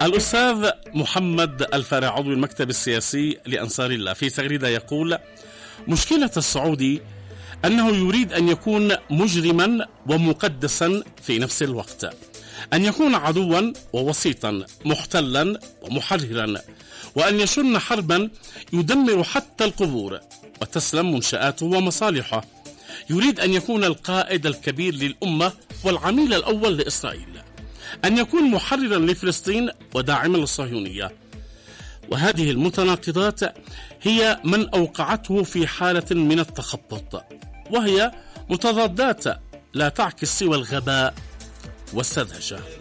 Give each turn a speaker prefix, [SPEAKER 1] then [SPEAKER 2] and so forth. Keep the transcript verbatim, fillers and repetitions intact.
[SPEAKER 1] الأستاذ محمد الفارع عضو المكتب السياسي لأنصار الله في تغريدة يقول: مشكلة السعودي أنه يريد أن يكون مجرما ومقدسا في نفس الوقت، أن يكون عدوا ووسيطا، محتلا ومحررا، وأن يشن حربا يدمر حتى القبور وتسلم منشآته ومصالحه. يريد أن يكون القائد الكبير للأمة والعميل الأول لإسرائيل، أن يكون محررا لفلسطين وداعما للصهيونية. وهذه المتناقضات هي من أوقعته في حالة من التخبط، وهي متضادات لا تعكس سوى الغباء والسذاجة.